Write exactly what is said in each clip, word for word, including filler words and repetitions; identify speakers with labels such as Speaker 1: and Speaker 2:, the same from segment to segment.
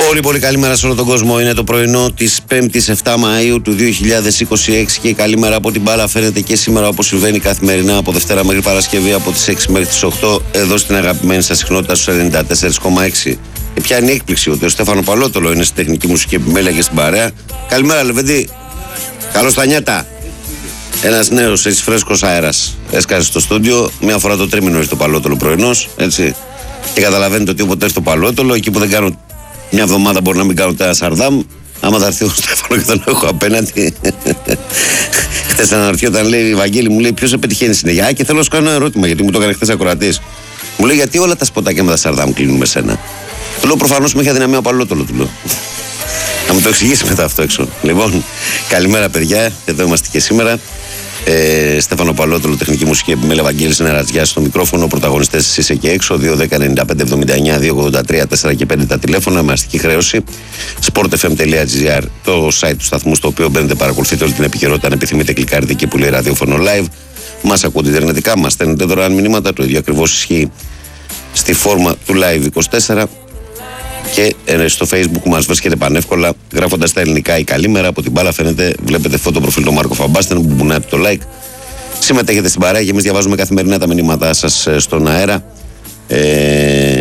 Speaker 1: Πολύ πολύ καλημέρα σε όλο τον κόσμο. Είναι το πρωινό της πέμπτης επτά Μαΐου του δύο χιλιάδες είκοσι έξι και η καλημέρα από την μπάλα φαίνεται και σήμερα όπως συμβαίνει καθημερινά από Δευτέρα μέχρι Παρασκευή από τις έξι μέχρι τις οκτώ εδώ στην αγαπημένη σας συχνότητα στους ενενήντα τέσσερα κόμμα έξι. Και ποια είναι η έκπληξη ότι ο Στέφανο Παλότολο είναι στη τεχνική μουσική επιμέλεια και στην παρέα. Καλημέρα Λεβέντη. Καλώς τα νιάτα. Ένας νέος έτσι φρέσκος αέρας έσκασε στο στούντιο. Μία φορά το τρίμηνο έχει το Παλότολο πρωινός, έτσι. Και καταλαβαίνετε ότι όποτε έρθει το Παλότολο, εκεί που δεν κάνω μια εβδομάδα μπορεί να μην κάνω τα Σαρδάμ. Άμα θα έρθει ο Στέφανο και τον έχω απέναντι. Χθες αναρωτιόταν, λέει, Βαγγέλη, μου λέει, ποιος σε πετυχαίνει συνέχεια. Α, και θέλω να σου κάνω ένα ερώτημα, γιατί μου το έκανε χθες ακροατής. Μου λέει, γιατί όλα τα σποτάκια με τα Σαρδάμ κλείνουν με σένα. Του λέω, προφανώς με έχει αδυναμία ο Παλότολο, του λέω. Να μου το εξηγήσει μετά αυτό έξω. Λοιπόν, καλημέρα παιδιά, εδώ είμαστε και σήμερα. Ε, Στέφανο Παλότολο, τεχνική μουσική επιμέλεια, Βαγγέλης Νερατζιάς στο μικρόφωνο. Πρωταγωνιστές εσείς είσαι και έξω. δύο δέκα ενενήντα πέντε εβδομήντα εννιά δύο ογδόντα τρία τέσσερα και πέντε τα τηλέφωνα. Με αστική χρέωση. sportfm τελεία gr το site του σταθμού, στο οποίο μπαίνετε, παρακολουθείτε όλη την επικαιρότητα. Αν επιθυμείτε, κλικάρετε εκεί που λέει ραδιόφωνο live. Μας ακούτε ιντερνετικά, μας στέλνετε δωρεάν μηνύματα. Το ίδιο ακριβώς ισχύει στη φόρμα του Live είκοσι τέσσερα. Και στο Facebook μας βρίσκεται πανεύκολα γράφοντας τα ελληνικά η καλήμερα. Από την μπάλα φαίνεται, βλέπετε φώτο προφίλ του Μάρκο Φαμπάστεν, που μπουνάτε το like. Συμμετέχετε στην παρέα και εμείς διαβάζουμε καθημερινά τα μηνύματά σας στον αέρα. Ε,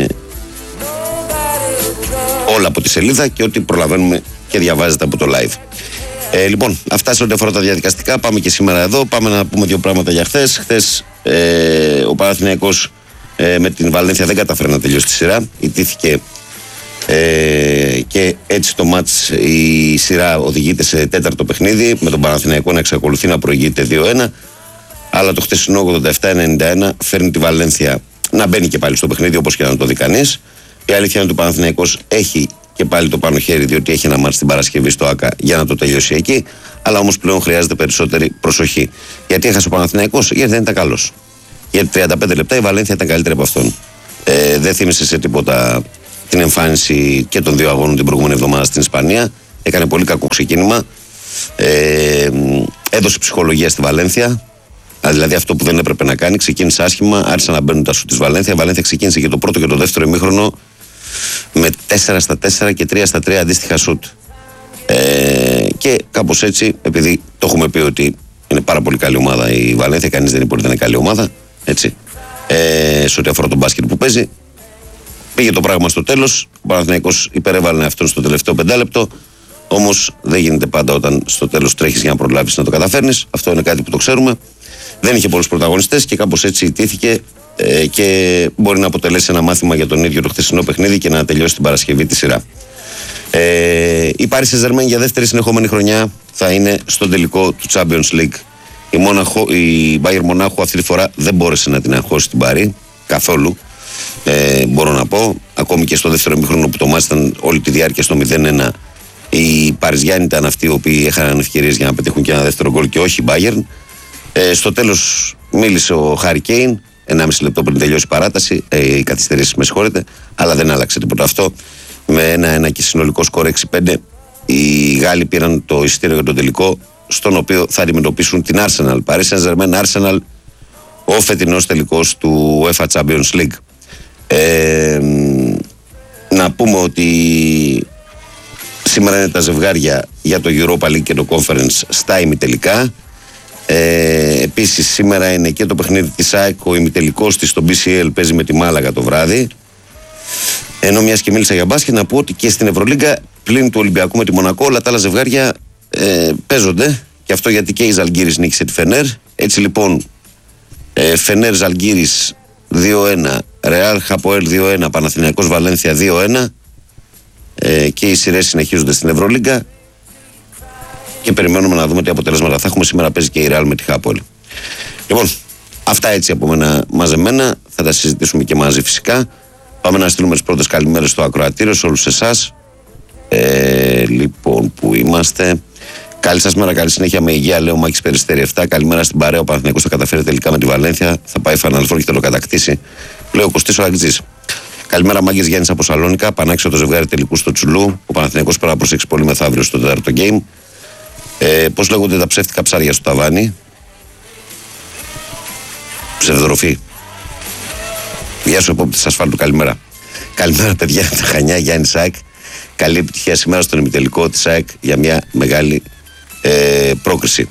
Speaker 1: όλα από τη σελίδα και ό,τι προλαβαίνουμε και διαβάζετε από το live. Ε, λοιπόν, αυτά σε ό,τι αφορά τα διαδικαστικά. Πάμε και σήμερα εδώ. Πάμε να πούμε δύο πράγματα για χθες. Χθες ε, ο Παναθηναϊκός ε, με την Βαλένθια δεν καταφέρει να τελειώσει τη σειρά. Ιτήθηκε. Ε, και έτσι το μάτς, η σειρά οδηγείται σε τέταρτο παιχνίδι, με τον Παναθηναϊκό να εξακολουθεί να προηγείται δύο ένα, αλλά το χτεσινό ογδόντα επτά ενενήντα ένα φέρνει τη Βαλένθια να μπαίνει και πάλι στο παιχνίδι, όπως και να το δει κανείς. Η αλήθεια είναι ότι ο Παναθηναϊκός έχει και πάλι το πάνω χέρι, διότι έχει ένα μάτς την Παρασκευή στο ΆΚΑ για να το τελειώσει εκεί, αλλά όμως πλέον χρειάζεται περισσότερη προσοχή. Γιατί έχασε ο Παναθηναϊκός? Γιατί δεν ήταν καλός. Γιατί τριάντα πέντε λεπτά η Βαλένθια ήταν καλύτερη από αυτόν. Ε, δεν θύμισε σε τίποτα την εμφάνιση και των δύο αγώνων την προηγούμενη εβδομάδα στην Ισπανία. Έκανε πολύ κακό ξεκίνημα. Ε, έδωσε ψυχολογία στη Βαλένθια. Δηλαδή αυτό που δεν έπρεπε να κάνει. Ξεκίνησε άσχημα, άρχισαν να μπαίνουν τα σου της Βαλένθια. Η Βαλένθια ξεκίνησε και το πρώτο και το δεύτερο ημίχρονο με τέσσερα στα τέσσερα και τρία στα τρία αντίστοιχα σουτ. Ε, και κάπως έτσι, επειδή το έχουμε πει ότι είναι πάρα πολύ καλή ομάδα η Βαλένθια, κανείς δεν είπε ότι δεν είναι καλή ομάδα. Έτσι. Ε, σε ό,τι αφορά τον μπάσκετ που παίζει. Πήγε το πράγμα στο τέλος. Ο Παναθηναϊκός υπερέβαλε αυτόν στο τελευταίο πεντάλεπτο. Όμως δεν γίνεται πάντα όταν στο τέλος τρέχεις για να προλάβεις να το καταφέρνεις. Αυτό είναι κάτι που το ξέρουμε. Δεν είχε πολλούς πρωταγωνιστές και κάπως έτσι ιτήθηκε ε, και μπορεί να αποτελέσει ένα μάθημα για τον ίδιο το χθεσινό παιχνίδι και να τελειώσει την Παρασκευή τη σειρά. Ε, η Paris Saint-Germain για δεύτερη συνεχόμενη χρονιά θα είναι στον τελικό του Champions League. Η, Μοναχο, η Bayern Μονάχου αυτή τη φορά δεν μπόρεσε να την αγχώσει την Paris καθόλου. Ε, μπορώ να πω, ακόμη και στο δεύτερο ημίχρονο που το μάτς ήταν όλη τη διάρκεια στο μηδέν ένα, οι Παριζιάνοι ήταν αυτοί οι οποίοι είχαν ευκαιρίες για να πετύχουν και ένα δεύτερο γκολ και όχι η Bayern. Ε, στο τέλος μίλησε ο Χάρι Κέιν, ενάμιση λεπτό πριν τελειώσει η παράταση, ε, οι καθυστερήσεις, με συγχωρείτε, αλλά δεν άλλαξε τίποτα αυτό. Με ένα ένα και συνολικό σκορ έξι πέντε, οι Γάλλοι πήραν το εισιτήριο για τον τελικό, στον οποίο θα αντιμετωπίσουν την Arsenal. Paris Saint-Germain Arsenal, ο φετινός τελικός του UEFA Champions League. Ε, να πούμε ότι σήμερα είναι τα ζευγάρια για το Europa League και το Conference στα ημιτελικά. Ε, επίσης σήμερα είναι και το παιχνίδι της ΑΕΚ, ο ημιτελικός της στο μπι σι ελ παίζει με τη Μάλαγα το βράδυ. Ενώ μιας και μίλησα για μπάσκετ, να πω ότι και στην Ευρωλίγκα πλην του Ολυμπιακού με τη Μονακό όλα τα άλλα ζευγάρια ε, παίζονται, και αυτό γιατί και η Ζαλγκύρης νίκησε τη Φενέρ. Έτσι λοιπόν ε, Φενέρ Ζαλγκύρης δύο ένα, Ρεάλ Χαποέλ δύο ένα, Παναθηναϊκός Βαλένθια δύο ένα, ε, και οι σειρές συνεχίζονται στην Ευρωλίγκα και περιμένουμε να δούμε τι αποτελέσματα θα έχουμε. Σήμερα παίζει και η Ρεάλ με τη Χαποέλ. Λοιπόν, αυτά έτσι από μένα μαζεμένα, θα τα συζητήσουμε και μαζί φυσικά. Πάμε να στείλουμε τις πρώτες καλημέρες στο ακροατήριο σε όλους εσάς. Ε, λοιπόν, που είμαστε. Καλή σας μέρα, καλή συνέχεια με υγεία, λέω Μάκης Περιστέρη επτά. Καλημέρα στην παρέα. Ο Παναθηναϊκός θα καταφέρει τελικά με τη Βαλένθια. Θα πάει Final Four και θα το κατακτήσει. Λέω Κωστής ο Αγκτζής. Καλημέρα, Μάγκης Γιάννης από Σαλόνικα. Πανάξιο το ζευγάρι τελικού στο Τσουλού. Ο Παναθηναϊκός πρέπει να προσέξει πολύ μεθαύριο στο τέταρτο game. Ε, πώς λέγονται τα ψεύτικα ψάρια στο ταβάνι? Ψευδοροφή. Γεια σου, επόπτης ασφάλτου, καλημέρα. Καλημέρα, παιδιά, τα Χανιά, Γιάννη Σάκ. καλή επιτυχία σήμερα στον ημιτελικό της ΑΕΚ για μια μεγάλη ε, πρόκριση.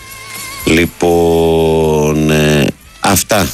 Speaker 1: Λοιπόν, ε, αυτά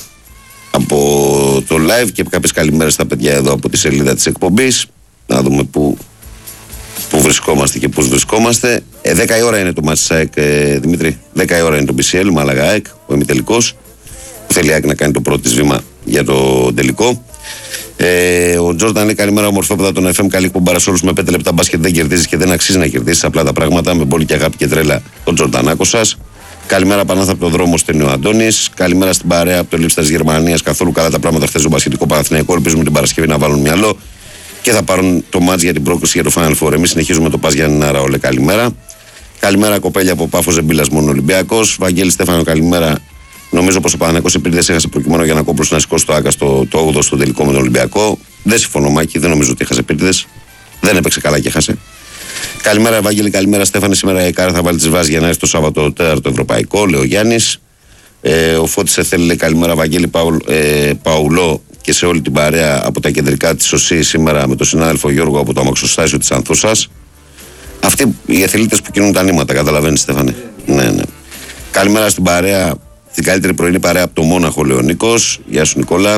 Speaker 1: από το live και κάποιες καλημέρες στα παιδιά εδώ από τη σελίδα της εκπομπής. Να δούμε που, που βρισκόμαστε και πώς βρισκόμαστε. Ε, δέκα η ώρα είναι το μάτς της ΑΕΚ, ε, Δημήτρη. δέκα η ώρα είναι το μπι σι ελ, Μάλαγα ΑΕΚ, ο ημιτελικός. Θέλει η ΑΕΚ να κάνει το πρώτο της βήμα για το τελικό. Ε, ο Τζόρνταν λέει καλημέρα, ομορφόπεδα των εφ εμ. Καλή εκπομπάρα σε όλους. Με πέντε λεπτά μπάσκετ δεν κερδίζεις και δεν αξίζει να κερδίσεις. Απλά τα πράγματα. Με πόλη και αγάπη και τρέλα τον Τζορντανάκο σας. Καλημέρα Πανάθα από το δρόμο, στέλνει ο Αντώνης. Καλημέρα στην παρέα από το Λίψτα της Γερμανίας. Καθόλου καλά τα πράγματα χθες στο μπασκετικό Παναθηναϊκό. Ελπίζουμε την Παρασκευή να βάλουν μυαλό και θα πάρουν το μάτς για την πρόκληση για το Final Four. Εμείς συνεχίζουμε το Πας Γιάννη Νάρα. Όλε καλημέρα. Καλημέρα κοπέλια από Πάφο Ζεμπίλας μόνο Ολυμπιακός. Βαγγέλη Στέφανο, καλημέρα. Νομίζω πως ο Παναθηναϊκός επίτηδες έχασε προκειμένου για να κόψει να σηκώσει το Άκα στο το όγδοο στο τελικό με τον Ολυμπιακό. Δεν συμφωνώ, Μάκη, δεν νομίζω ότι έχασε επίτηδες. Δεν έπαιξε καλά και έχασε. Καλημέρα, Ευάγγελη, καλημέρα, Στέφανη. Σήμερα η ΕΚΑΡ θα βάλει τις βάσεις για να έρθει το Σάββατο το τέταρτο Ευρωπαϊκό, λέει ο Γιάννης. Ε, ο Φώτης Εθέλη λέει καλημέρα, Βαγγέλη Παουλ, ε, Παουλό και σε όλη την παρέα από τα κεντρικά της ΟΣΥ σήμερα με τον συνάδελφο Γιώργο από το αμαξοστάσιο της Ανθούσας. Αυτοί οι εθελίτες που κινούν τα νήματα, καταλαβαίνεις, Στέφανη. Ναι, ναι. Καλημέρα στην παρέα, την καλύτερη πρωινή παρέα από το Μόναχο, λέει ο Νίκος. Γεια σου, Νικόλα.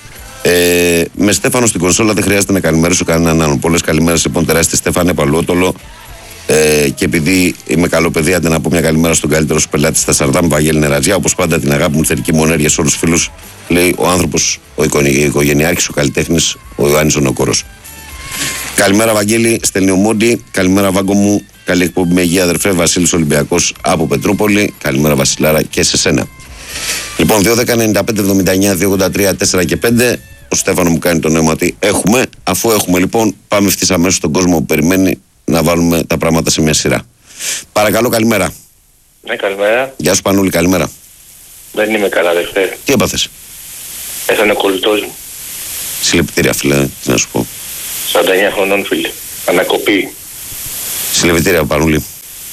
Speaker 1: Ε, με Στέφανο στην κονσόλα δεν χρειάζεται να καλημερίσω κανέναν άλλον. Πολλές καλημέρες λοιπόν, τεράστια Στέφανε Παλαιότολο. Ε, και επειδή είμαι καλό παιδί, άντε να πω μια καλημέρα στον καλύτερο σου πελάτη στα Σαρδάμ, Βαγγέλη Νερατζιά. Όπως πάντα, την αγάπη μου, θετική μου ενέργεια σε όλους τους φίλους, λέει ο άνθρωπος, ο οικογενειάρχης, ο καλλιτέχνης, ο Ιωάννης Ονοκόρος. Καλημέρα, Βαγγέλη, στέλνει ο Μόντι. Καλημέρα, Βάγκο μου. Καλή εκπομπή με υγεία, αδερφέ. Βασίλης Ολυμπιακός από Πετρούπολη. Καλημέρα, Βασιλάρα, και σε σένα. Λοιπόν, δύο δέκα ενενήντα πέντε εβδομήντα εννιά δύο ογδόντα τρία τέσσερα και πέντε. Ο Στέφανο μου κάνει το νόημα ότι έχουμε. Αφού έχουμε, λοιπόν, πάμε ευθύς αμέσως στον κόσμο που περιμένει να βάλουμε τα πράγματα σε μια σειρά. Παρακαλώ, καλημέρα.
Speaker 2: Ναι, καλημέρα.
Speaker 1: Γεια σου, Πανούλη, καλημέρα.
Speaker 2: Δεν είμαι καλά, δευτέρα.
Speaker 1: Τι έπαθες?
Speaker 2: Έφανε ο κολλητός μου.
Speaker 1: Συλληπιτήρια, φίλε, τι να σου πω.
Speaker 2: σαράντα εννιά χρονών, φίλε. Ανακοπή.
Speaker 1: Συλληπιτήρια, Πανούλη.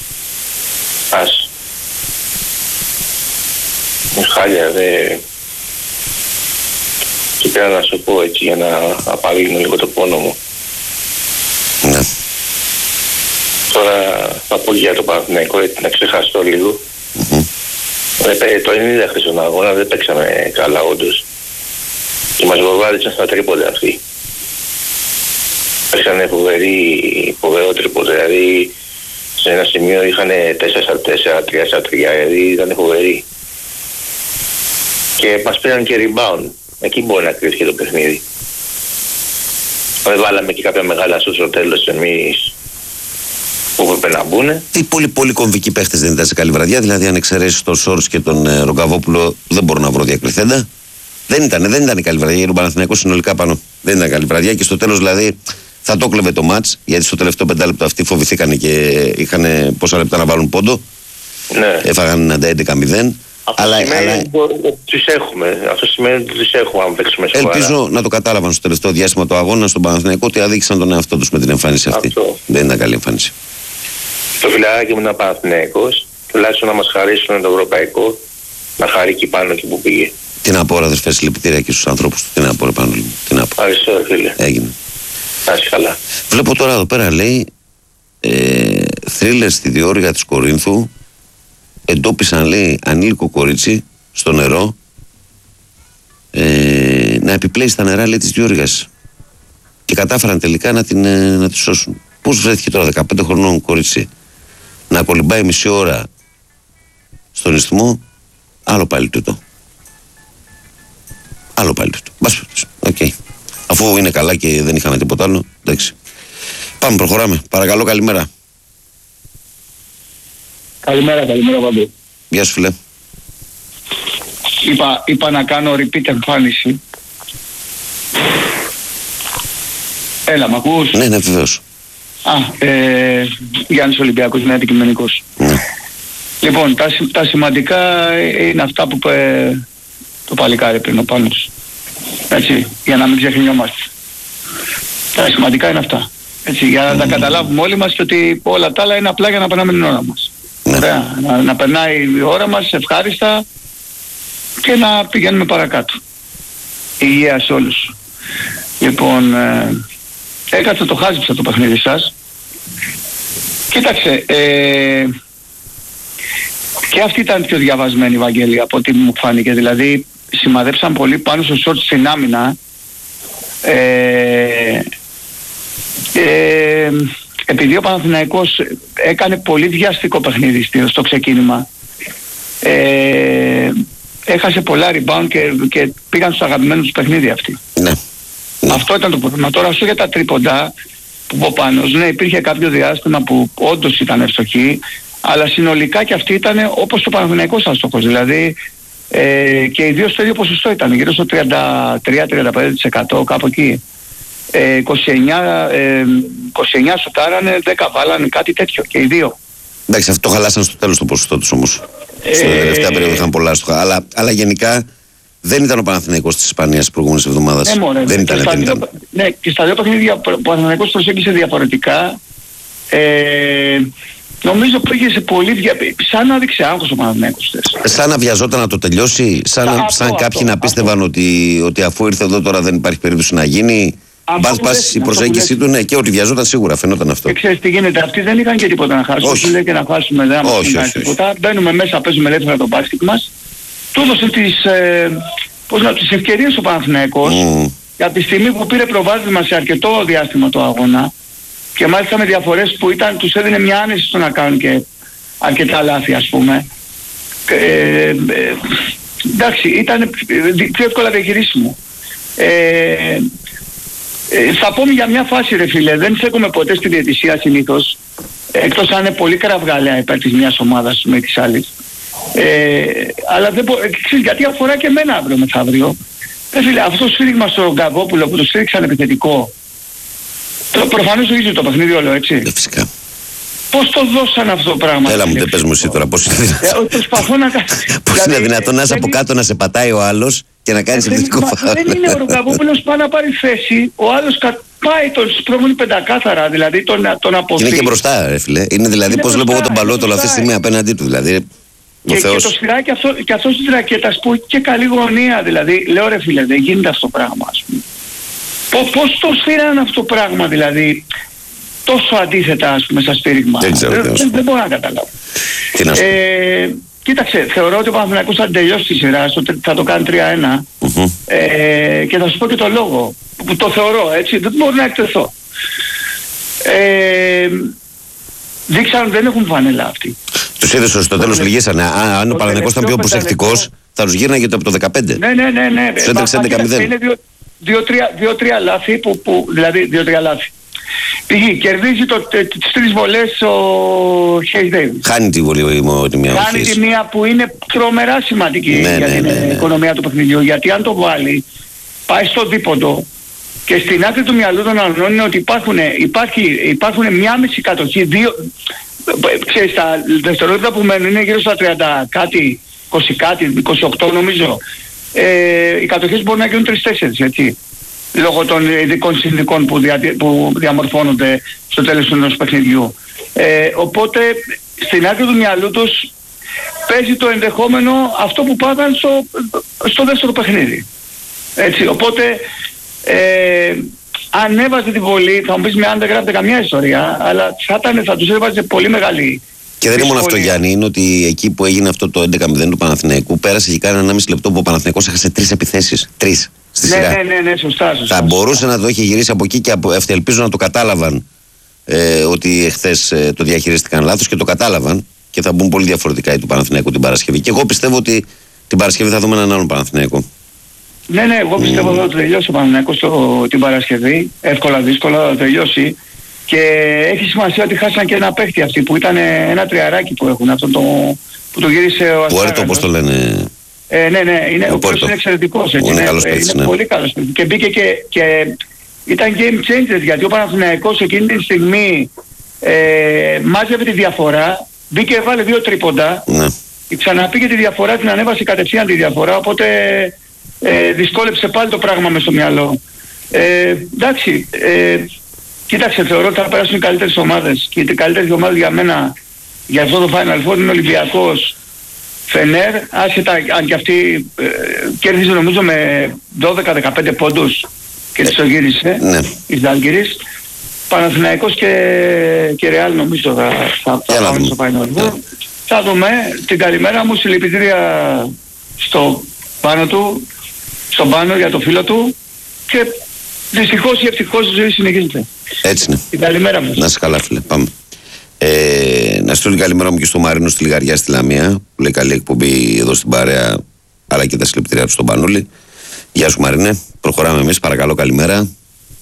Speaker 2: Ας. Μου χάλια, δε... Και πέρα να σου πω έτσι για να απαλύνω λίγο το πόνο μου.
Speaker 1: Ναι.
Speaker 2: Τώρα θα πω για το Παναθηναϊκό, έτσι να ξεχαστώ λίγο.
Speaker 1: Mm-hmm.
Speaker 2: Ε, το ενενήντα χθες στον αγώνα δεν παίξαμε καλά όντως. Και μας βορβάρισαν στα τρίποντα αυτοί. Παίξανε φοβερή, φοβερό τρίποντα, δηλαδή σε ένα σημείο είχαν τέσσερα στα τέσσερα, τρία στα τρία, δηλαδή ήταν φοβεροί. Και μας πήραν και rebound. Εκεί μπορεί να κρύφει και το παιχνίδι. Δεν βάλαμε και κάποια μεγάλα σου στο τέλος εμείς που έπρεπε να μπουνε.
Speaker 1: Τι πολύ πολύ κομβικοί παίχτες δεν ήταν σε καλή βραδιά, δηλαδή αν εξαιρέσεις τον Σόρς και τον ε, Ρογκαβόπουλο δεν μπορώ να βρω διακριθέντα. Δεν ήταν, δεν ήταν καλή βραδιά για τον Παναθηναϊκό συνολικά πάνω. Δεν ήταν καλή βραδιά και στο τέλος δηλαδή θα το κλέβε το μάτς, γιατί στο τελευταίο πεντάλεπτο αυτοί φοβηθήκανε και είχαν πόσα λεπτά να βάλουν πόντο.
Speaker 2: Ναι.
Speaker 1: Έφαγαν έντεκα μηδέν.
Speaker 2: Αυτό
Speaker 1: αλλά,
Speaker 2: σημαίνει
Speaker 1: αλλά...
Speaker 2: ότι τις έχουμε. Αυτό σημαίνει ότι τις έχουμε αν παίξουμε σοβαρά.
Speaker 1: Ελπίζω να το κατάλαβαν στο τελευταίο διάστημα το αγώνα στον Παναθηναϊκό ότι αδίκησαν τον εαυτό τους με την εμφάνιση αυτή.
Speaker 2: Αυτό.
Speaker 1: Δεν ήταν καλή εμφάνιση.
Speaker 2: Το φιλαράκι μου είναι Παναθηναϊκός, τουλάχιστον να μας χαρίσουν το ευρωπαϊκό, να χαρεί εκεί πάνω εκεί που πήγε.
Speaker 1: Τι να πω, αδερφέ, συλληπιτήρια και στους ανθρώπους του. Τι να πω, ρε Πανούλη. Τι να πω.
Speaker 2: Ευχαριστώ, φίλε.
Speaker 1: Έγινε.
Speaker 2: Να είσαι καλά.
Speaker 1: Βλέπω τώρα εδώ πέρα λέει ε, θρίλερ στη διόρυγα της Κορίνθου. Εντόπισαν, λέει, ανήλικο κορίτσι στο νερό ε, να επιπλέει στα νερά, λέει, της διόρυγας και κατάφεραν τελικά να την, ε, να τη σώσουν. Πώς βρέθηκε τώρα δεκαπέντε χρονών κορίτσι να κολυμπάει μισή ώρα στον ισθμό? Άλλο πάλι τούτο. Άλλο πάλι τούτο. Μπας, οκ. Okay. Αφού είναι καλά και δεν είχαμε τίποτα άλλο, εντάξει. Πάμε, προχωράμε. Παρακαλώ, καλημέρα.
Speaker 3: Καλημέρα, καλημέρα Παντού.
Speaker 1: Γεια σου, φίλε.
Speaker 3: Είπα, είπα να κάνω repeat εμφάνιση. Έλα, μ' ακούς?
Speaker 1: Ναι, ναι, βεβαίως.
Speaker 3: Α, ε, Γιάννης Ολυμπιακός, είναι αντικειμενικός.
Speaker 1: Ναι.
Speaker 3: Λοιπόν, τα, τα σημαντικά είναι αυτά που είπε το παλικάρι πριν ο Πάνος. Έτσι, για να μην ξεχνιόμαστε. Τα σημαντικά είναι αυτά. Έτσι, για να mm. τα καταλάβουμε όλοι μας και ότι όλα τα άλλα είναι απλά για να περνάμε την ώρα μας.
Speaker 1: Ναι.
Speaker 3: Ωραία, να, να περνάει η ώρα μας ευχάριστα και να πηγαίνουμε παρακάτω. Υγεία σε όλους. Λοιπόν, ε, έκατσα το χάζεψα το παιχνίδι σας. Κοίταξε, ε, και αυτή ήταν πιο διαβασμένη, Βαγγέλη, από ό,τι μου φάνηκε. Δηλαδή σημαδέψαν πολύ πάνω στο σόρτ στην άμυνα. Ε, ε, επειδή ο Παναθηναϊκός έκανε πολύ βιαστικό παιχνίδι στο ξεκίνημα, ε, έχασε πολλά rebound και, και πήγαν στους αγαπημένους τους παιχνίδι αυτοί. Ναι. Αυτό ήταν το πρόβλημα. Τώρα όσο για τα τρίποντα που πω πάνω, ναι, υπήρχε κάποιο διάστημα που όντως ήταν ευστοχή, αλλά συνολικά και αυτή ήταν όπως το Παναθηναϊκός άστοχος. Δηλαδή ε, και οι δύο στο ίδιο ποσοστό ήταν, γύρω στο τριάντα τρία με τριάντα πέντε τοις εκατό κάπου εκεί. Ε, είκοσι εννιά, ε, είκοσι εννιά σουτάρανε, δέκα βάλανε, κάτι τέτοιο και οι δύο.
Speaker 1: Εντάξει, αυτό χαλάσαν στο τέλος το ποσοστό τους όμως. Ε, Στην τελευταία περίοδο είχαν πολλά άστοχα. Αλλά, αλλά γενικά δεν ήταν ο Παναθηναϊκός της Ισπανίας της προηγούμενης εβδομάδας.
Speaker 3: Ναι, μωρέ, δεν, ήταν, δεν ήταν. Ναι, και στα δύο παιχνίδια που ο Παναθηναϊκός προσέγγισε διαφορετικά. Ε, νομίζω πήγε σε πολύ δια... σαν να δείξει άγχος ο Παναθηναϊκός.
Speaker 1: Σαν να βιαζόταν να το τελειώσει, σαν, Α, σαν αυτό, κάποιοι αυτό, να πίστευαν ότι, ότι αφού ήρθε εδώ τώρα δεν υπάρχει περίπτωση να γίνει. Μπας πας η προσέγγιση του, ναι, και ότι βιαζόταν σίγουρα, φαινόταν αυτό.
Speaker 3: Και ξέρεις τι γίνεται, αυτοί δεν είχαν και τίποτα να χάσουν. Όχι, λέει και να χάσουμε, δεν μας κάνει τίποτα. Μπαίνουμε μέσα, παίζουμε ελεύθερα το μπάσκετ μας. Του έδωσε τις, ε, πώς να, τις ευκαιρίες ο Παναθηναϊκός mm. για τη στιγμή που πήρε προβάδισμα σε αρκετό διάστημα το αγώνα και μάλιστα με διαφορές που ήταν, τους έδινε μια άνεση στο να κάνουν και αρκετά λάθη, ας πούμε. Ε, ε, εντάξει, ήταν πιο εύκολα διαχειρίσιμο. Ε, Ε, θα πούμε για μια φάση, ρε φίλε, δεν στέκομαι ποτέ στη διαιτησία συνήθως, εκτός αν είναι πολύ κραυγάλαια υπέρ της μιας ομάδας με της άλλης. Ε, αλλά δεν μπορώ, ξέρεις, γιατί αφορά και εμένα αύριο μεθαύριο. Ρε φίλε, αυτό το σφύριγμα στο Γκαβόπουλο που το σφύριξαν επιθετικό, το, προφανώς το ίδιο το παιχνίδι όλο, έτσι.
Speaker 1: Ε, φυσικά.
Speaker 3: Πώς το δώσαν αυτό το πράγμα.
Speaker 1: Έλα μου, δεν πες μου εσύ τώρα πώς είναι δυνατόν.
Speaker 3: Προσπαθώ να κάνω.
Speaker 1: Πώς είναι δυνατόν να είσαι από κάτω να σε πατάει ο άλλος και να κάνεις επιθετικό φάουλ.
Speaker 3: Δεν είναι ο Γκαβόπουλος πάει να πάρει θέση, ο άλλος πάει τον σπρώχνει πεντακάθαρα, δηλαδή τον, τον αποφύγει.
Speaker 1: Είναι και μπροστά, ρε φίλε. Είναι δηλαδή πώς βλέπω εγώ τον Παλότολο αυτή τη στιγμή απέναντί του. Δηλαδή.
Speaker 3: Και, και το σφυράκι αυτό, και αυτός της ρακέτας που έχει και καλή γωνία, δηλαδή. Λέω ρε φίλε, δεν γίνεται αυτό το πράγμα, ας πούμε. Πώς το σφύραν αυτό το πράγμα, δηλαδή. Τόσο αντίθετα, ας πούμε, σαν σφύριγμα.
Speaker 1: Δεν, ξέρω,
Speaker 3: δεν, δεν, δεν μπορώ να καταλάβω.
Speaker 1: Τι να
Speaker 3: ε, κοίταξε, θεωρώ ότι ο Παναθηναϊκός θα τελειώσει τη σειρά, θα το κάνει τρία ένα. Mm-hmm. Ε, και θα σου πω και το λόγο, που το θεωρώ, έτσι, δεν μπορώ να εκτεθώ. Ε, δείξαν δεν έχουν φανέλα αυτοί.
Speaker 1: Τους είδες στο τέλος λυγίσανε. Αν ο Παναθηναϊκός ήταν πιο προσεκτικός, θα τους γύρναγε το από το δεκαπέντε.
Speaker 3: Ναι, ναι, ναι. ναι.
Speaker 1: Τους έτρεξε έντεκα μηδέν.
Speaker 3: Είναι δύο-τρία λάθη, που, που, δηλαδή δύο-τρία λάθη. Π.χ. κερδίζει το, τις τρεις βολές ο Χέις Ντέιβις.
Speaker 1: Χάνει τη βολή τη μία.
Speaker 3: Χάνει τη μία που είναι τρομερά σημαντική ναι, για ναι, την ναι, ναι. οικονομία του παιχνιδιού. Γιατί αν το βάλει, πάει στο δίποντο και στην άκρη του μυαλού των άλλων είναι ότι υπάρχουν, υπάρχει, υπάρχουν μια μισή κατοχή, δύο, ξέρεις, τα δευτερόλεπτα που μένουν είναι γύρω στα τριάντα κάτι, είκοσι κάτι, είκοσι οκτώ νομίζω. Ε, οι κατοχές μπορούν να γίνουν τρεις τέσσερις, έτσι. Λόγω των ειδικών συνθηκών που, δια, που διαμορφώνονται στο τέλος ενός παιχνιδιού. Ε, οπότε στην άκρη του μυαλού τους παίζει το ενδεχόμενο αυτό που πάθαν στο, στο δεύτερο παιχνίδι. Έτσι, οπότε ε, αν έβαζε την βολή, θα μου πεις με αν δεν γράφεται καμιά ιστορία, αλλά θα, ήταν, θα τους έβαζε πολύ μεγάλη.
Speaker 1: Και δεν είναι μόνο αυτό, Γιάννη, είναι ότι εκεί που έγινε αυτό το έντεκα μηδέν του Παναθηναϊκού πέρασε και κάνει ενάμιση λεπτό που ο Παναθηναϊκός έχασε τρεις επιθέσεις. Τρεις. Στη
Speaker 3: ναι,
Speaker 1: σειρά.
Speaker 3: ναι, ναι, ναι, σωστά, σωστά.
Speaker 1: Θα μπορούσε να το έχει γυρίσει από εκεί και από, ελπίζω να το κατάλαβαν ε, ότι εχθές ε, το διαχειρίστηκαν λάθος και το κατάλαβαν και θα μπουν πολύ διαφορετικά οι του Παναθηναϊκού την Παρασκευή. Και εγώ πιστεύω ότι την Παρασκευή θα δούμε έναν άλλον Παναθηναϊκό.
Speaker 3: Ναι, ναι, εγώ πιστεύω ότι mm. θα τελειώσει ο Παναθηναϊκός την Παρασκευή. Εύκολα, δύσκολα θα τελειώσει. Και έχει σημασία ότι χάσαν και ένα παίχτη αυτοί που ήταν ένα τριαράκι που έχουν, αυτό το, που το γύρισε ο Αστράγαλος.
Speaker 1: Πουέρτο, πώς το λένε.
Speaker 3: Ε, ναι, ναι, είναι, ο οποίος είναι εξαιρετικός. Έτσι,
Speaker 1: είναι,
Speaker 3: είναι,
Speaker 1: καλός παίκτης,
Speaker 3: είναι
Speaker 1: ναι.
Speaker 3: πολύ καλός παίκτης. Και μπήκε και, και ήταν game changer, γιατί ο Παναθηναϊκός εκείνη τη στιγμή ε, μάζευε τη διαφορά, μπήκε και βάλε δύο τρίποντα,
Speaker 1: ναι.
Speaker 3: ξαναπήγε τη διαφορά, την ανέβασε κατευθείαν τη διαφορά, οπότε ε, δυσκόλεψε πάλι το πράγμα μες στο μυαλό. Ε, εντάξει, ε, κοίταξε, θεωρώ ότι θα περάσουν οι καλύτερες ομάδες και οι καλύτερες ομάδες για μένα για αυτό το Final Four είναι Ολυμπιακός, Φενέρ, άσχετα αν και αυτή ε, κέρδιζε νομίζω με δώδεκα δεκαπέντε πόντους και της το γύρισε,
Speaker 1: ναι.
Speaker 3: η Ζάλγκιρις. Παναθηναϊκός και, και Ρεάλ νομίζω θα, θα, θα πάμε στο Final. Θα δούμε. Την καλημέρα μου, συλληπιτήρια στο πάνω του, στον πάνω για το φίλο του και δυστυχώς ή ευτυχώς η ζωή συνεχίζεται.
Speaker 1: Έτσι είναι.
Speaker 3: Την καλημέρα μου.
Speaker 1: Να είσαι καλά, φίλε. Πάμε. Ε, να στείλω την καλημέρα μου και στο Μαρίνο στη Λιγαριά στη Λαμία, που λέει καλή εκπομπή εδώ στην παρέα, αλλά και τα συλληπιτήρια του στον Πανούλη. Γεια σου Μαρίνε, προχωράμε εμείς, παρακαλώ, καλημέρα.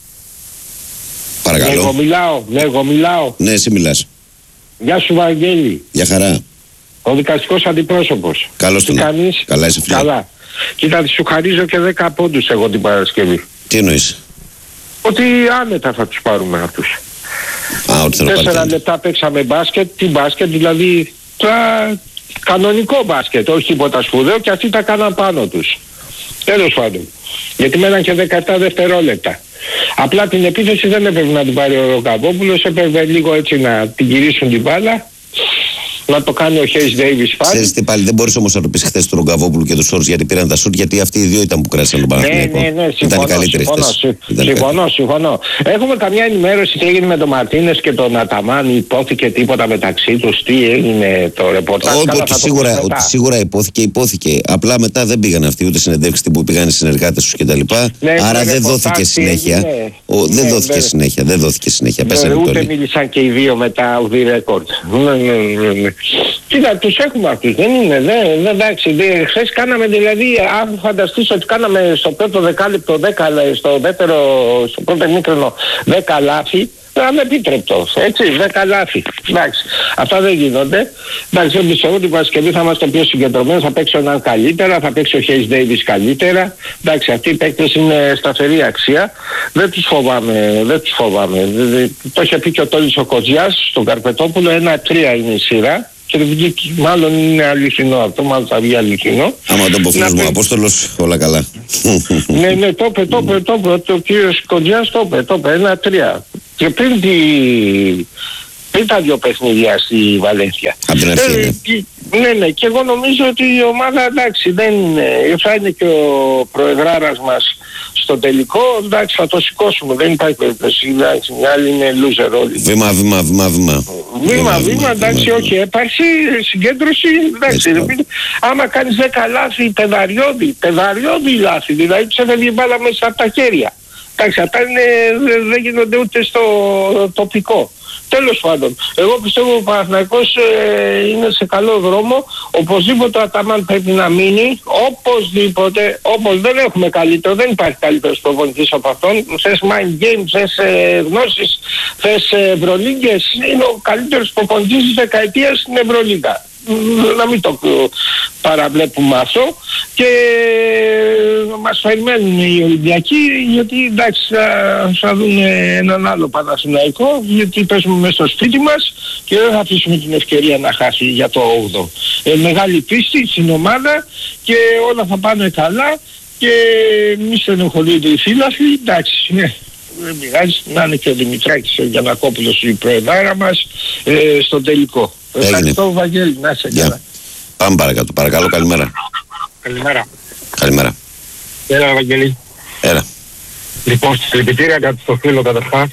Speaker 1: Παρακαλώ.
Speaker 4: Ναι, εγώ μιλάω, ναι, εγώ μιλάω.
Speaker 1: Ναι, εσύ μιλάς.
Speaker 4: Γεια σου Βαγγέλη.
Speaker 1: Γεια χαρά.
Speaker 4: Ο δικαστικός αντιπρόσωπος.
Speaker 1: Καλώς τον.
Speaker 4: Κάνεις?
Speaker 1: Καλά είσαι φίλε.
Speaker 4: Καλά. Κοίτα, σου χαρίζω και δέκα πόντους εγώ την Παρασκευή.
Speaker 1: Τι εννοείς?
Speaker 4: Ότι άνετα θα τους πάρουμε αυτούς.
Speaker 1: Α, ότι θέλω
Speaker 4: Τέσσερα
Speaker 1: πάρει.
Speaker 4: λεπτά παίξαμε μπάσκετ, τι μπάσκετ, δηλαδή τώρα κανονικό μπάσκετ, όχι τίποτα σπουδαίο και αυτοί τα κάναν πάνω τους. Τέλος πάντων. Γιατί μέναν και δεκαεπτά δευτερόλεπτα. Απλά την επίθεση δεν έπρεπε να την πάρει ο Ροκαβόπουλος, έπρεπε λίγο έτσι να την γυρίσουν την μπάλα, να το κάνει ο Χέις Ντέιβις πάλι.
Speaker 1: Ξέρεις τι πάλι, δεν μπορείς όμως να το πεις χθες του Ρογκαβόπουλου και του Σόρς γιατί πήραν τα σουτ, γιατί αυτοί οι δύο ήταν που κράσαν τον Παναθηναϊκό.
Speaker 4: Ναι, ναι, ναι, συμφωνώ,
Speaker 1: ήταν καλύτεροι
Speaker 4: συμφωνώ,
Speaker 1: χθες.
Speaker 4: συμφωνώ, συμφωνώ, συμφωνώ. Έχουμε καμιά ενημέρωση τι έγινε με τον Μαρτίνες και τον Αταμάν, υπόθηκε τίποτα μεταξύ τους, τι έγινε το ρεπορτάζ?
Speaker 1: Όχι, ότι σίγουρα, ότι σίγουρα υπόθηκε, υπόθηκε. Απλά μετά δεν πήγαν αυτοί ούτε συνεντεύξεις που πήγαν οι συνεργάτες τους κτλ.
Speaker 4: Ναι,
Speaker 1: άρα δεν δόθηκε συνέχεια. Ο, δεν
Speaker 4: ναι,
Speaker 1: δόθηκε
Speaker 4: ναι.
Speaker 1: συνέχεια. Δεν δόθηκε συνέχεια.
Speaker 4: Ναι,
Speaker 1: Πέσανε
Speaker 4: ούτε
Speaker 1: όλοι.
Speaker 4: μίλησαν και οι δύο μετά off the record. Ναι, ναι, ναι, ναι. Κοίτα, τους έχουμε αυτούς, δεν είναι, δεν, δεν, εντάξει. Δε, χθες κάναμε δηλαδή, αν φανταστείς ότι κάναμε στο πρώτο δεκάλεπτο δέκα, στο δεύτερο, στο πρώτο ημίχρονο δέκα λάθη, ανεπίτρεπτο, έτσι, δέκα λάθη. Εντάξει, αυτά δεν γίνονται. Εντάξει, δεν πιστεύω ότι η Παρασκευή θα είμαστε πιο συγκεντρωμένοι, θα παίξει ο Ναν καλύτερα, θα παίξει ο Χέις Ντέιβις καλύτερα. Εντάξει, αυτοί οι παίκτες είναι σταθερή αξία. Δεν τους φοβάμαι, δεν τους φοβάμαι. Το είχε πει και ο Τόλης ο Κοτζιάς στον Καρπετόπουλο, ένα τρία είναι η σειρά. Και μάλλον είναι αληθινό αυτό, μάλλον θα βγει αληθινό.
Speaker 1: Άμα το πω φίλος μου Απόστολος, όλα καλά.
Speaker 4: Ναι, ναι, το είπε, το είπε, το είπε, ο κύριος Κοντζιάς το είπε, το είπε, ένα τρία. Και πριν, τη... πριν τα δύο παιχνίδια στη Βαλένθια.
Speaker 1: Απ' την αρχή, ναι.
Speaker 4: Ε, ναι, ναι, και εγώ νομίζω ότι η ομάδα, εντάξει, δεν είναι, θα είναι και ο προεδράρας μας στο τελικό, εντάξει, θα το σηκώσουμε, δεν υπάρχει περίπτωση, εντάξει, οι άλλοι είναι loser όλοι.
Speaker 1: Βήμα, βήμα, βήμα, βήμα.
Speaker 4: Βήμα, βήμα, εντάξει, όχι, υπάρχει συγκέντρωση, εντάξει, άμα κάνεις δέκα λάθη, πεδαριώδη, πεδαριώδη λάθη, δηλαδή τους έφερε η μπάλα μέσα από τα χέρια. Εντάξει, αυτά δεν γίνονται ούτε στο τοπικό. Τέλος πάντων, εγώ πιστεύω ο Παναθηναϊκός ε, είναι σε καλό δρόμο. Οπωσδήποτε ο Αταμάν πρέπει να μείνει. Οπωσδήποτε, όπως δεν έχουμε καλύτερο, δεν υπάρχει καλύτερος προπονητής από αυτόν. Θες mind games, θες ε, γνώσεις, θες ε, Ευρωλίγκες. Είναι ο καλύτερος προπονητής της δεκαετίας στην Ευρωλίγκα. Να μην το παραβλέπουμε αυτό και μας περιμένουν οι Ολυμπιακοί γιατί εντάξει θα, θα δουν έναν άλλο Παναθηναϊκό γιατί παίζουμε μέσα στο σπίτι μας και δεν θα αφήσουμε την ευκαιρία να χάσει για το όγδοο. Ε, μεγάλη πίστη στην ομάδα και όλα θα πάνε καλά και μη στενοχωρείται οι φίλαθλοι, εντάξει, ναι. Δεν πειράζει, να είναι και ο Δημητράκης ο Γιαννακόπουλος η προεδάρα μας ε, στο τελικό. Ευχαριστώ Βαγγέλη, να είσαι καλά.
Speaker 1: Πάμε παρακάτω, παρακαλώ, καλημέρα.
Speaker 4: Καλημέρα.
Speaker 1: Καλημέρα.
Speaker 4: Έλα Βαγγέλη.
Speaker 1: Έλα.
Speaker 4: Λοιπόν, συλληπιτήρια κατά στο φίλο καταρχάς.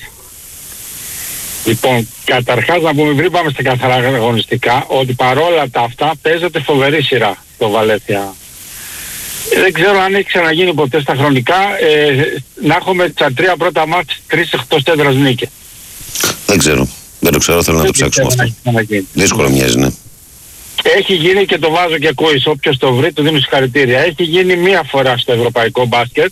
Speaker 4: Λοιπόν, καταρχάς να πούμε πριν πάμε στα καθαρά αγωνιστικά ότι παρόλα τα αυτά παίζεται φοβερή σειρά στο Βαλένθια. Δεν ξέρω αν έχει ξαναγίνει ποτέ στα χρονικά ε, να έχουμε τα τρία πρώτα μάτς, τρεις εκτός έδρας νίκη.
Speaker 1: Δεν ξέρω. Δεν το ξέρω, θέλω να το ψάξουμε αυτό. Δύσκολο μοιάζει, ναι.
Speaker 4: Έχει γίνει και το βάζω και ακούεις, όποιος το βρει του δίνω συγχαρητήρια. Έχει γίνει μία φορά στο ευρωπαϊκό μπάσκετ.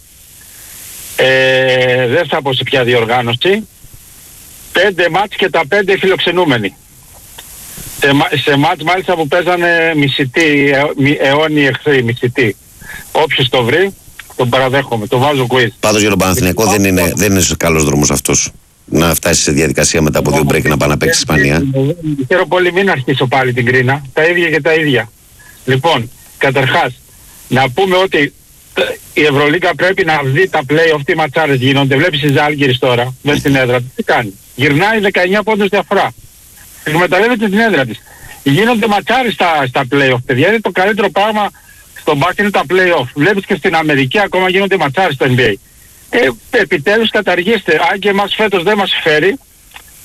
Speaker 4: Ε, δεν θα πω σε ποια διοργάνωση. Πέντε μάτς και τα πέντε φιλοξενούμενοι. Σε, σε μάτς μάλιστα που παίζανε μισητοί, ε, αιώνιοι εχθροί, μισητοί. Όποιος το βρει, τον παραδέχομαι, το βάζω quiz.
Speaker 1: Πάντως για τον Παναθηναϊκό δεν είναι, δεν είναι καλός δρόμος αυτός. Να φτάσει σε διαδικασία μετά από δύο break να πάει να παίξει Ισπανία.
Speaker 4: Θέλω πολύ μην αρχίσω πάλι την κρίνα. Τα ίδια και τα ίδια. Λοιπόν, καταρχάς, να πούμε ότι η Ευρωλίγκα πρέπει να δει τα play-off, τι ματσάρες γίνονται. Βλέπεις η Ζάλγκιρις τώρα, μέσα στην έδρα της, τι κάνει. Γυρνάει δεκαεννιά πόντους διαφορά. Εκμεταλλεύεται την έδρα της. Γίνονται ματσάρες στα, στα play-off, παιδιά. Είναι το καλύτερο πράγμα στο μπάσκετ είναι τα play-off. Βλέπεις και στην Αμερική ακόμα γίνονται ματσάρες στο N B A. Ε, επιτέλους καταργήστε. Αν και εμάς φέτος δεν μας φέρει,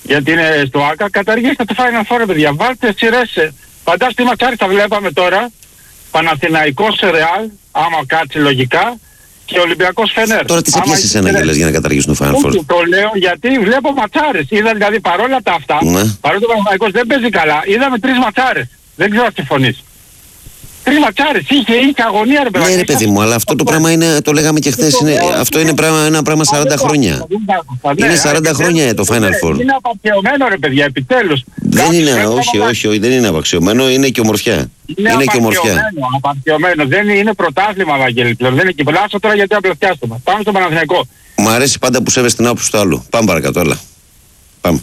Speaker 5: γιατί είναι στο ΆΚΑ, καταργήστε το Final Four, παιδιά. Βάλτε σειρές. Φαντάζομαι τι ματσάρι θα βλέπαμε τώρα. Παναθηναϊκός Ρεάλ, άμα κάτσει λογικά, και Ολυμπιακός Φενέρ.
Speaker 1: Τώρα τι σε πιάσει εσένα και λες για να καταργήσουν το Final Four?
Speaker 5: Όχι, το λέω γιατί βλέπω ματσάρες. Είδα δηλαδή παρόλα τα αυτά,
Speaker 1: Ναι.
Speaker 5: παρότι ο Παναθηναϊκός δεν παίζει καλά, είδαμε τρεις ματσάρες. Δεν ξέρω αν συμφωνείς. Τρεις ματσάρες, είχε, είχε αγωνία ρε παιδί.
Speaker 1: Ναι, ρε παιδί μου, αλλά αυτό το πράγμα είναι, το λέγαμε και χθες, είναι, αυτό είναι πράγμα, ένα πράγμα σαράντα χρόνια. Είναι σαράντα χρόνια το Final Four.
Speaker 5: Είναι απαξιωμένο ρε παιδιά, επιτέλους.
Speaker 1: Δεν είναι, όχι, όχι, όχι, δεν είναι απαξιωμένο, είναι και ομορφιά. Είναι και ομορφιά.
Speaker 5: Απαξιωμένο, δεν είναι πρωτάθλημα, Βαγγέλη, πλέον. Δεν είναι κυβερνάσιο τώρα γιατί απλαστιάστομα. Πάμε στο Παναθηναϊκό.
Speaker 1: Μου αρέσει πάντα που σέβεσαι την άποψη του άλλου. Πάμε παρακάτω, έλα. Πάμε.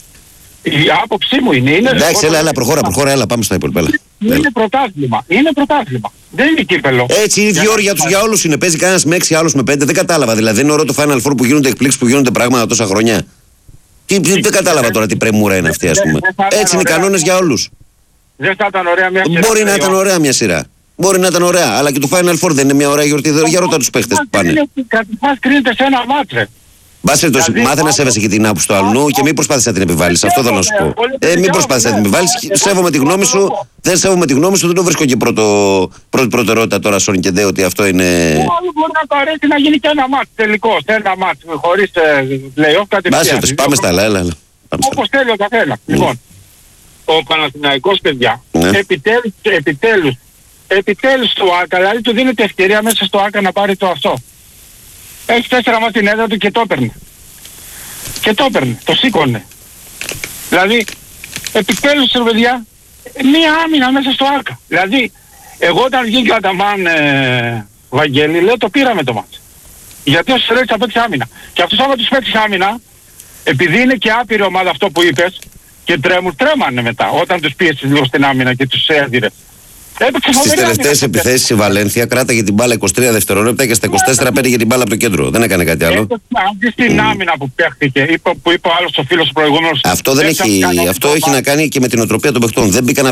Speaker 5: Η άποψή μου είναι. είναι
Speaker 1: Εντάξει, έλα, έλα, προχώρα, προχώρα, έλα, πάμε στα υπόλοιπα.
Speaker 5: Είναι πρωτάθλημα. Είναι πρωτάθλημα. Δεν είναι κύπελο.
Speaker 1: Έτσι, οι ίδιοι όροι για τους για όλους είναι. Παίζει κανένας με έξι, άλλος με πέντε. Δεν κατάλαβα. Δηλαδή, δεν είναι ωραίο το Final Four που γίνονται εκπλήξεις, που γίνονται πράγματα τόσα χρόνια. Τι, τι, δεν κατάλαβα τώρα τι πρεμούρα είναι αυτή, ας πούμε. Έτσι είναι οι κανόνες για όλους.
Speaker 5: Δεν θα ήταν ωραία μια σειρά.
Speaker 1: Μπορεί να ήταν ωραία μια σειρά. Μπορεί να ήταν ωραία, αλλά και το Final Four δεν είναι μια ωραία γιορτή. Για ρώτα τους παίχτες που πάνε.
Speaker 5: Καταρχάς κρίνεται σε ένα μάτρε.
Speaker 1: Μπάσε το μάθε να σέβεσαι και την άποψη του αλλού και μην προσπάθεις να την επιβάλλεις. Αυτό θέλω να σου πω. Ε, μην προσπάθεις να την επιβάλλεις. Σέβομαι τη γνώμη σου. Δεν σέβομαι τη γνώμη σου. Δεν το βρίσκω και πρώτο, πρώτη προτεραιότητα τώρα, Σον και Ντε, ότι αυτό είναι.
Speaker 5: Άλλο μπορεί να το αρέσει να γίνει και ένα μάτς τελικό. Ένα μάτς χωρίς play-off κατευθείαν.
Speaker 1: Μπάσε το, πάμε στα άλλα. Έλα, έλα.
Speaker 5: Όπως θέλει ο καθένας. Λοιπόν, ο Παναθηναϊκός, παιδιά, επιτέλους, επιτέλους, επιτέλους στο ΆΚΑ, δηλαδή του δίνεται ευκαιρία μέσα στο ΆΚΑ να πάρει το αυτό. Έχει τέσσερα μάτς στην έδρα του και το έπαιρνε. Και το έπαιρνε, το σήκωνε. Δηλαδή, επιτέλους ρε παιδιά, μία άμυνα μέσα στο ΆΚΑ. Δηλαδή, εγώ όταν βγήκε ο Αταμάν ε, Βαγγέλη, λέω το πήραμε το μάτς. Γιατί ο Σερέτης απέτυχε άμυνα. Και αυτός άμα τους πέτυχε άμυνα, επειδή είναι και άπειρη ομάδα αυτό που είπες, και τρέμουν, τρέμανε μετά, όταν τους πίεσες λίγο στην άμυνα και τους έδιρε.
Speaker 1: Στις τελευταίες επιθέσεις η Βαλένθια κράταγε την μπάλα είκοσι τρία δευτερόλεπτα και στα είκοσι τέσσερα πέτυχε την μπάλα από το κέντρο. Δεν έκανε κάτι άλλο.
Speaker 5: Αντί στην άμυνα που παίχτηκε, που είπε ο άλλος ο φίλος ο προηγούμενος.
Speaker 1: Αυτό, δεν έχει, αυτό έχει να κάνει και με την οτροπία των παιχτών. Δεν μπήκαν